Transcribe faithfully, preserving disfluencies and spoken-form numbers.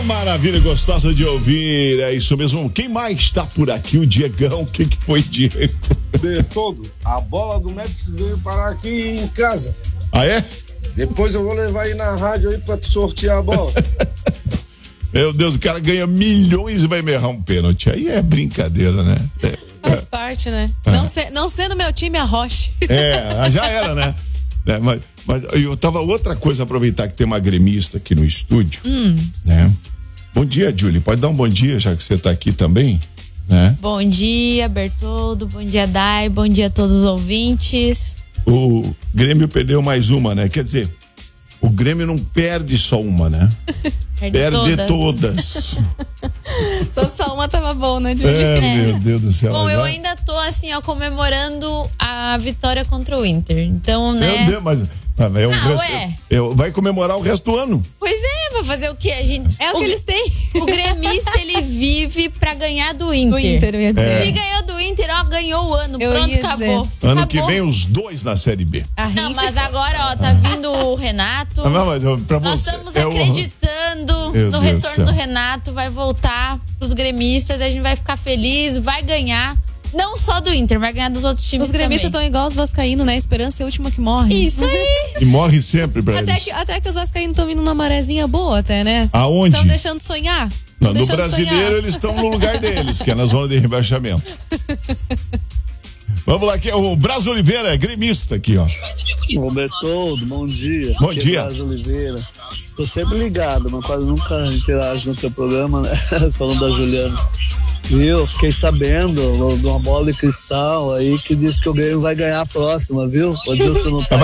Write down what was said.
maravilha, gostosa de ouvir, é isso mesmo. Quem mais está por aqui? O Diegão, o que que foi, Diego? De todo, a bola do Memphis veio parar aqui em casa. Ah, é? Depois eu vou levar aí na rádio aí pra tu sortear a bola. Meu Deus, o cara ganha milhões e vai me errar um pênalti. Aí é brincadeira, né? É, Faz parte, né? É. Não, se, não sendo meu time, arroche. é já era, né? É, mas, mas eu tava, outra coisa, aproveitar que tem uma gremista aqui no estúdio, Hum. né? Bom dia, Julie, pode dar um bom dia, já que você tá aqui também, né? Bom dia, Bertoldo, bom dia, Dai, bom dia a todos os ouvintes. O Grêmio perdeu mais uma, né? Quer dizer, o Grêmio não perde só uma, né? Perde, Perde todas. todas. Só, só uma tava bom, né, Julie? É, É. meu Deus do céu. Bom, eu já- ainda tô assim, ó, comemorando a vitória contra o Inter. Então, né? Meu Deus, mas, mas é o Ah, resto- ué. eu- vai comemorar o resto do ano. Pois é, vai fazer o quê? A gente... É o que eles têm. O gremista, ele vive pra ganhar do Inter. Do Inter, eu ia dizer. Se ganhou do Inter, ó, ganhou o ano. Eu Pronto, ia acabou. dizer. Ano acabou. que vem, os dois na Série B. A Não, rincha- mas agora, ó, tá vindo o Renato. Ah, não, mas eu- pra Nós você, estamos é o- acreditando Meu no Deus do retorno céu. do Renato. Vai voltar pros gremistas, a gente vai ficar feliz, vai ganhar. Não só do Inter, vai ganhar dos outros times Os gremistas também. estão igual os vascaínos, né? Esperança é a última que morre. Isso aí. E morre sempre pra Até eles. que, até que os vascaínos estão vindo numa marezinha boa até, né? Aonde? Estão deixando sonhar. Não, Tão no deixando brasileiro sonhar. eles estão no lugar deles, que é na zona de rebaixamento. Vamos lá, que é o Braz Oliveira, gremista aqui, ó. Ô Bertoldo, bom dia. Bom Aqui é dia. Braz Oliveira. Tô sempre ligado, mas quase nunca interajo no teu programa, né? Falando da Juliana. Viu? Fiquei sabendo de uma bola de cristal aí que diz que o Grêmio vai ganhar a próxima, viu? O Adilson não tá